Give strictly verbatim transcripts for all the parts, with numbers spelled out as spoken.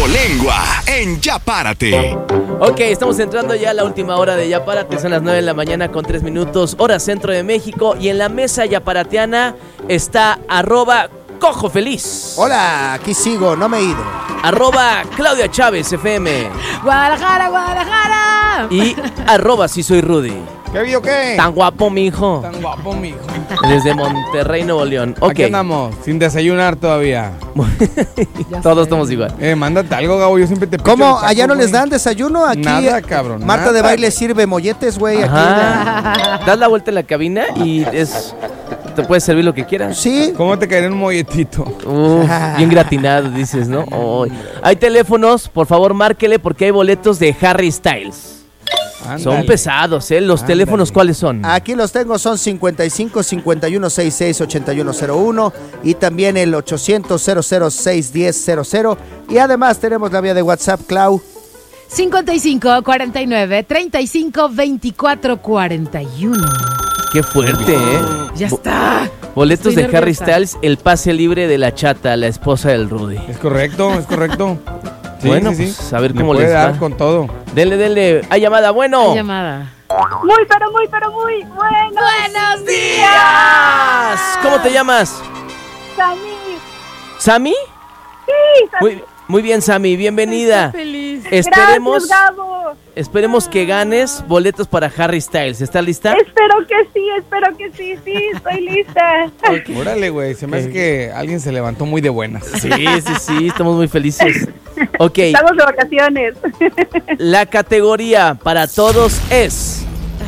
Trabolengua en Ya Párate. Ok, estamos entrando ya a la última hora de Ya Párate. Son las nueve de la mañana con tres minutos, hora centro de México. Y en la mesa yaparateana está arroba Cojo Feliz. Hola, aquí sigo, no me he ido. Arroba Claudia Chávez F M. Guadalajara, Guadalajara. Y arroba Si Soy Rudy. ¿Qué vio qué? Tan guapo, mijo. Tan guapo, mijo. Desde Monterrey, Nuevo León. Ok. Aquí andamos, sin desayunar todavía. Todos estamos igual. Eh, mándate algo, Gabo, yo siempre te pido. ¿Cómo? ¿Allá no les dan desayuno? Aquí Nada, cabrón. Marta nada. de baile sirve molletes, güey. Aquí. Ajá. Das la vuelta en la cabina y es te puedes servir lo que quieras. Sí. ¿Cómo te caería un molletito? Uf, bien gratinado, dices, ¿no? Oh. Hay teléfonos, por favor, márquele porque hay boletos de Harry Styles. Ándale. Son pesados, ¿eh? Los Ándale. teléfonos, ¿cuáles son? Aquí los tengo, son cincuenta y cinco, cincuenta y uno, sesenta y seis, ochenta y uno cero uno y también el ochocientos, cero cero seis, diez, cero cero. Y además tenemos la vía de WhatsApp, Clau. cincuenta y cinco, cuarenta y nueve, treinta y cinco, veinticuatro, cuarenta y uno. Qué fuerte, ¿eh? Ya está. Boletos Estoy de Harry nerviosa. Styles, el pase libre de la chata, la esposa del Rudy. Es correcto, es correcto. Sí, Bueno, sí, sí. pues, a ver Le cómo puede les dar va. con todo. Denle, denle. Hay llamada, bueno. Hay llamada. Muy, pero muy, pero muy buenos, ¡Buenos días! ¿Cómo te llamas? Sammy. ¿Sami? Sí, Sammy. Muy, muy bien, Sami, bienvenida. Estoy feliz. Esperemos, Gracias, Gabo. esperemos que ganes boletos para Harry Styles. ¿Estás lista? Espero que sí, espero que sí, sí, estoy lista. Órale, güey, se me hace que alguien se levantó muy de buenas. Sí, sí, sí, estamos muy felices. Ok, Estamos de vacaciones. la categoría para todos es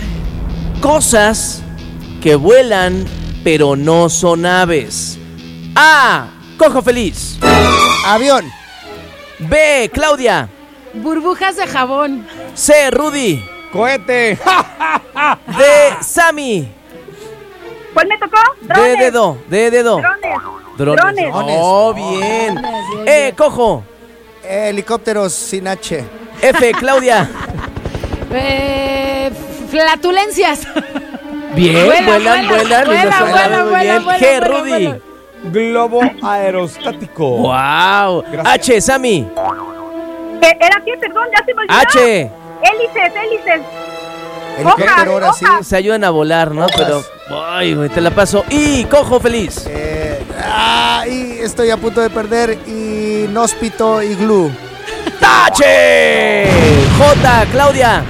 cosas que vuelan pero no son aves. A, Cojo Feliz. Avión. B, Claudia. Burbujas de jabón. C, Rudy. ¡Cohete! D, Sammy. ¿Cuál me tocó? D, Drones. dedo. D, dedo. Drones. Drones. Drones. Oh, bien. Drones, bien, E, bien. Cojo. Helicópteros sin H. F, Claudia. Eh, flatulencias. Bien, Vuela, vuelan, vuela, vuelan. vuela, y nos vuela, hablan muy vuela, bien. vuela, G, vuela, Rudy. vuela. Globo aerostático. Wow. Gracias. H, Sammy. ¿Qué- ¿Era qué? Perdón, ya se me olvidó. H. Hélices, hélices. Helicóptero ahora sí. hoja. Se ayudan a volar, ¿no? Hojas. Pero, ay, güey, te la paso. Y Cojo Feliz. Eh, ah, y estoy a punto de perder. Inhóspito y glue. ¡Tache! J, Claudia.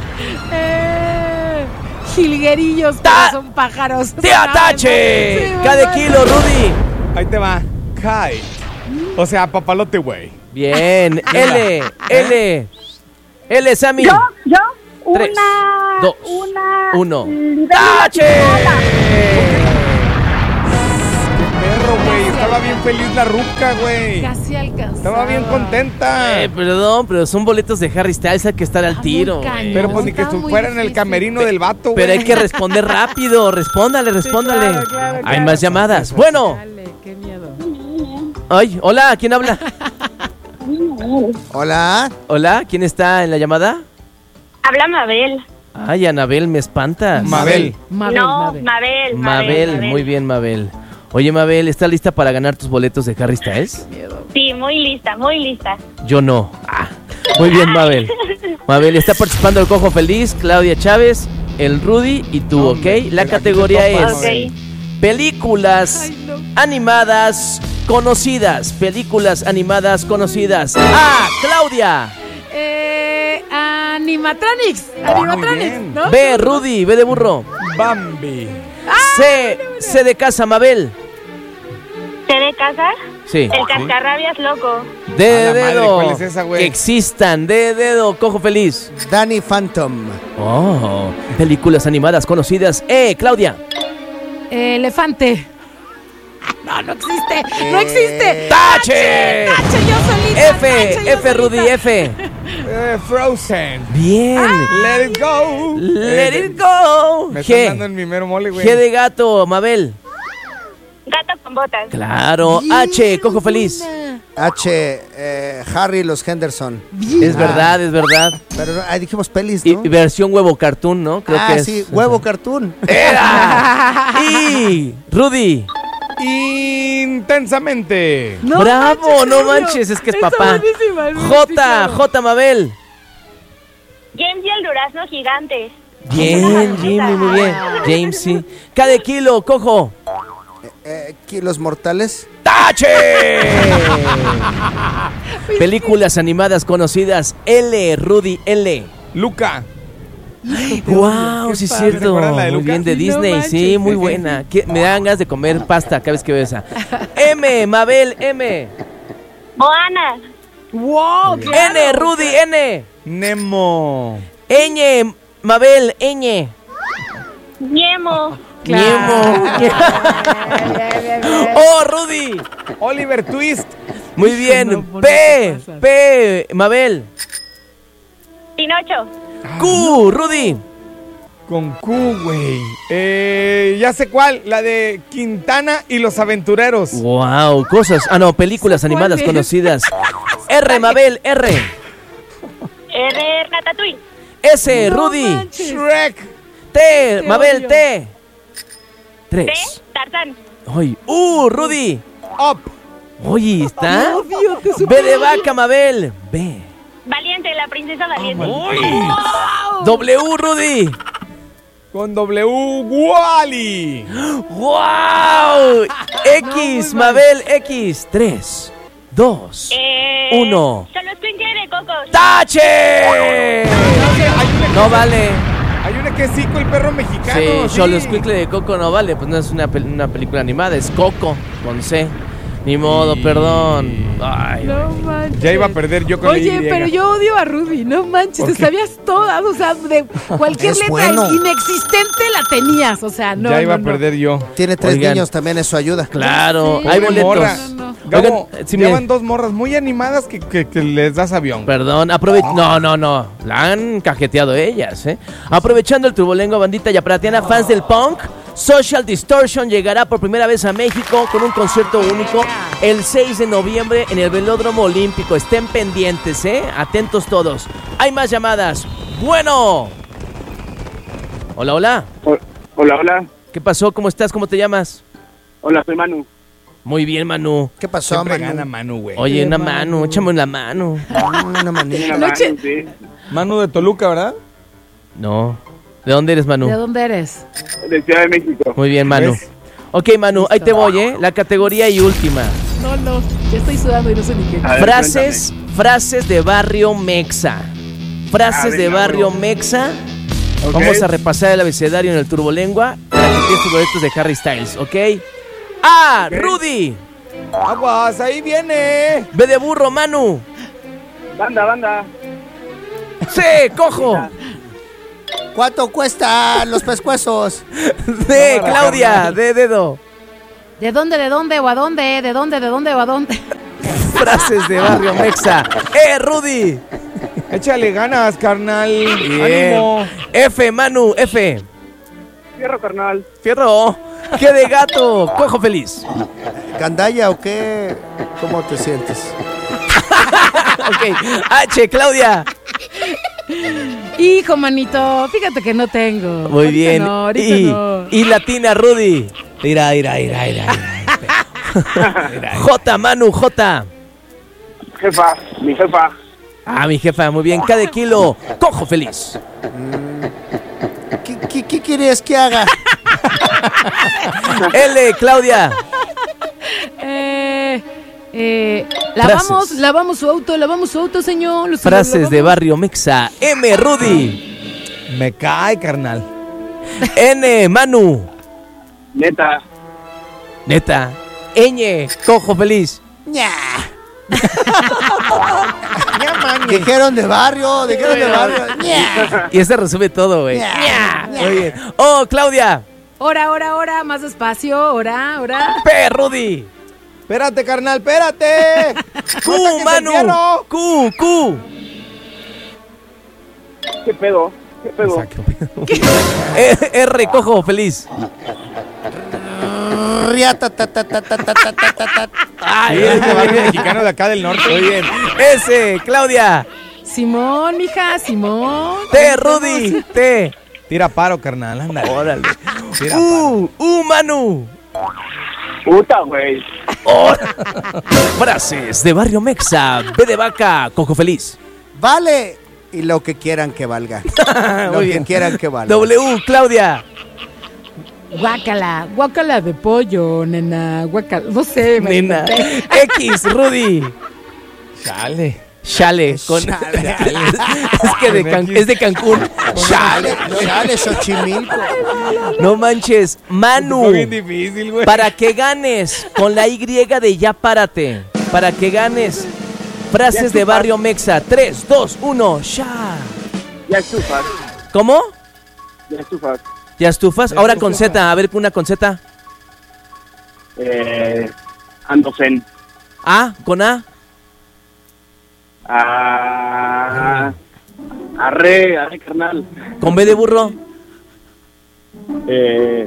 Eh, jilguerillos, Ta- pero son pájaros. ¡Tía Son Tache! aves, ¿no? Sí, Cada ¿verdad? kilo, Rudy. Ahí te va. Kite. O sea, papalote, güey. Bien. L, L. L, Sammy. Yo, yo, Tres, una, dos, una, uno. libélula ¡Tache! picada. Perro, güey. Estaba bien feliz la ruca, güey. Casi alcanzaba. Estaba bien contenta. Eh, perdón, pero son boletos de Harry Styles, hay que estar al Ah, tiro. muy güey. cañón. Pero pues ni que Estaba muy fuera en el difícil. camerino del vato, güey. Pero hay que responder rápido. Respóndale, respóndale. claro, claro, Hay claro. más llamadas. Bueno. Dale, qué miedo. Ay, hola, ¿quién habla? Hola. Hola, ¿quién está en la llamada? Habla Mabel. Ay, Anabel, me espantas. Mabel. Mabel, no, Mabel. Mabel, Mabel, muy bien, Mabel. Oye, Mabel, ¿estás lista para ganar tus boletos de Harry Styles? Sí, muy lista, muy lista. Yo no. Ah, muy bien, Mabel. Mabel, está participando el Cojo Feliz, Claudia Chávez, el Rudy y tú, Hombre, ¿ok? La aquí te categoría topas, es Mabel. Ok. películas Ay, no. animadas conocidas. Películas animadas conocidas. A, Claudia. Eh, animatronics. muy Animatronics, bien. ¿no? B, Rudy, B de burro. Bambi. C, C de casa, Mabel. ¿Te de casa? Sí. El cascarrabias loco. D A de la madre, dedo. ¿cuál es esa, güey? Que existan. D de dedo, Cojo Feliz. Danny Phantom. Oh, películas animadas conocidas. Eh, Claudia. Eh, elefante. No, no existe. No existe. ¡Tache! Tache, yo solita. F, tache, yo F, Rudy, solita. F. Eh, Frozen. Bien. Let it go. Let Eh, it go. Me están G. dando en mi mero mole, güey. G de gato, Mabel. Gato con botas. Claro. H, Cojo Feliz. H. eh, Harry y los Henderson. Es verdad, es verdad. Pero ahí dijimos pelis, Y, ¿no? y versión huevo cartoon, ¿no? Creo ah, que es. sí, huevo cartoon. Era. Y Rudy. Intensamente. No Bravo, manches, no Julio. manches, es que es Está papá. buenísima, sí, J, claro. J Mabel. James y el durazno gigante. Bien, Jimmy, muy bien. James, sí. K de kilo, cojo. Eh, kilos mortales. ¡Tache! Películas animadas conocidas. L, Rudy, L. Luca. Wow, sí es padre. cierto. ¿Recuerdan la de Muy Luca? bien, de Sí, no Disney, manches. sí, muy buena. ¿Qué? Me dan ganas de comer pasta cada vez que veo esa. M, Mabel, M. Moana. Wow, claro. N, Rudy, N. Nemo. Ñ, Mabel, Ñ. Ñemo. Ñemo. Oh, Rudy. Oliver Twist. Muy Hijo, bien. no, ¿por P, qué te pasas? P, Mabel. Pinocho. Q, Rudy. Con Q, güey. Eh, ya sé cuál. La de Quintana y los Aventureros. Wow, cosas. Ah, no, películas animadas es? conocidas. R, Mabel, R. R. Ratatouille. S, No Rudy. manches. Shrek. T, Te Mabel, odio. T. T. Tres. Tarzán. Ay, U, Rudy. Up. Oye, ¿está? Te odio, te B supero. de vaca, Mabel. B. Valiente, la princesa valiente. W, Rudy. Con W. Wally. ¡Wow! X, Mabel, X. Tres, dos, Eh, uno. Solo escuincle de cocos. ¡Tache! No vale. Hay una que es Zico, el perro mexicano. Sí, Cholo Escuincle de Coco no vale. Pues no es una, pel- una película animada, es Coco, con C. Ni modo, perdón. Ay, No manches. Ya iba a perder yo con la Oye, Y. pero yo odio a Rudy, no manches, ¿Por te qué? sabías todas, o sea, de cualquier Es letra bueno. inexistente la tenías, o sea, no. ya iba no, a perder yo. Tiene tres Oigan. niños, también eso ayuda. claro, Sí. hay Pobre boletos. morra. No, no. Gabo, Oigan, sí, llevan miren. dos morras muy animadas que, que- que les das avión. Perdón, aprovecha. No, no, no. La han cajeteado ellas, ¿eh? Aprovechando el turbolengo, bandita yaparatiana, fans del punk, Social Distortion llegará por primera vez a México con un concierto único el seis de noviembre en el Velódromo Olímpico. Estén pendientes, ¿eh? Atentos todos. Hay más llamadas. Bueno. Hola, hola. Hola, hola. ¿Qué pasó? ¿Cómo estás? ¿Cómo te llamas? Hola, soy Manu. Muy bien, Manu. ¿Qué pasó, Siempre Manu? gana Manu, güey. Oye, Qué una Manu. mano, échame una mano. Una manita. Una Noche- Manu, sí. Manu de Toluca, ¿verdad? No. ¿De dónde eres, Manu? ¿De dónde eres? De Ciudad de México. Muy bien, Manu. ¿Ves? Ok, Manu, ahí te voy, ¿eh? La categoría y última. No, no, ya estoy sudando y no sé ni qué. A ver, Frases, frases de barrio mexa. Frases Ah, de venga, barrio bro. mexa. Ok. Vamos a repasar el abecedario en el turbolengua para que tienes tus boletos de Harry Styles, ¿ok? A, Ok. Rudy. Aguas, ahí viene. B de burro, Manu. Banda, banda. C, cojo. ¿Cuánto cuestan los pescuezos? D, Claudia. D, dedo. ¿De dónde, de dónde o a dónde? ¿De dónde, de dónde o a dónde? Frases de barrio mexa. E, Rudy. Échale ganas, carnal. Bien. Ánimo. F, Manu, F. Fierro, carnal. Fierro. G de gato. Cojo feliz. ¿Gandaya o qué? ¿Cómo te sientes? Ok. H, Claudia. Hijo, manito, fíjate que no tengo. Muy Ahorita bien. No, ahorita y, no. y latina, Rudy. Mira, mira, mira, mira. mira. J, Manu, J. Jefa, mi jefa. Ah, mi jefa, muy bien. Cada kilo. Cojo feliz. ¿Qué, qué, qué quieres que haga? L, Claudia. Eh, eh, Frases. lavamos, lavamos su auto, lavamos su auto, señor. Lo- Frases lo de lavamos. barrio mexa. M, Rudy. Me cae, carnal. N, Manu. Neta. Neta. Ñ, cojo feliz. Ña. Dijeron de barrio, dijeron de barrio. Ña. Y ese resume todo, güey. Ña. Muy bien. Oh, Claudia. Ora, ora, ora, más despacio, ora, ora. P, Rudy. Espérate, carnal, espérate. Q, saques el Manu. fierro. Q, Q. ¿Qué pedo? ¿Qué pedo? Exacto. E- R, cojo feliz. Riata, ta, ta, ta, ta, ta, ta, ta, ta, ta. Ay, Sí, este barrio mexicano de acá del norte. muy bien. S, Claudia. Simón, mija, Simón. T, Rudy. T. Tira paro, carnal, ándale. Órale. Tira paro. U, U, Manu. Puta, güey. Oh. Frases de Barrio Mexa. B de vaca, Cojo Feliz. Vale. Y lo que quieran que valga. Lo Muy que bien. quieran que valga. W, Claudia. Guácala, guácala de pollo, nena, guácala, no sé, me Nena. inventé. X, Rudy. Chale. Chale. Con... Chale. es que de Can- es de Cancún. Chale. Chale, Xochimilco. No manches. Manu. Fue bien difícil, güey. Para que ganes con la Y de ya párate. Para que ganes. Frases de Barrio Mexa. tres, dos, uno. Ya. Ya estufas. ¿Cómo? Ya estufas. ¿Ya estufas? Ahora con Z. A ver, una con Z. Eh, ando zen. A, con A. Ah, arre, arre, carnal. Con B de burro. Eh,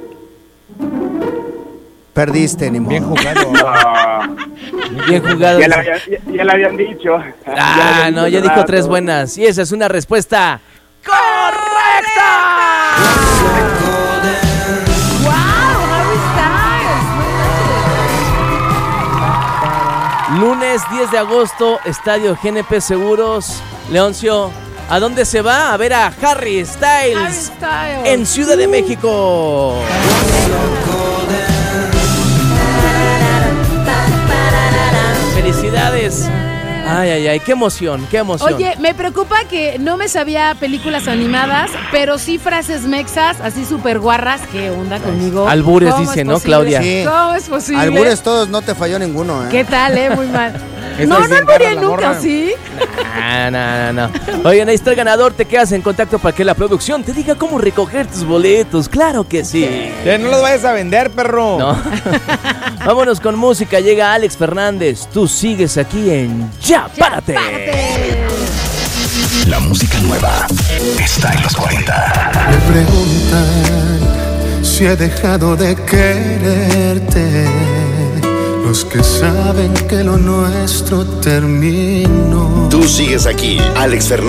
Perdiste, ni modo. Bien jugado. no, Bien jugado. ya, la, había- ya, ya la habían dicho. Ya la Ah, habían no, dicho ya hace dijo rato. tres buenas. Y esa es una respuesta correcta. ¡Wow! Harry Styles. Lunes diez de agosto, Estadio G N P Seguros. Leoncio, ¿a dónde se va? A ver a Harry Harry Styles Styles. en Ciudad de México. Felicidades. Ay, ay, ay, qué emoción, qué emoción. Oye, me preocupa que no me sabía películas animadas, pero sí frases mexas, así súper guarras. ¿Qué onda conmigo? Albures, ¿Cómo dice, es ¿no, posible? Claudia? Sí. ¿Cómo es posible? Albures todos, no te falló ninguno, ¿eh? ¿Qué tal, eh? Muy mal. Esa No, es no bien alburé rara la nunca, morra. ¿sí? No, no, no, no. Oigan, ahí está el ganador. Te quedas en contacto para que la producción te diga cómo recoger tus boletos. Claro que sí. Que no los vayas a vender, perro. No. Vámonos con música. Llega Alex Fernández. Tú sigues aquí en Ya, Párate. La música nueva está en los cuarenta. Me preguntan si he dejado de quererte. Los que saben que lo nuestro terminó. Tú sigues aquí, Alex Fernández.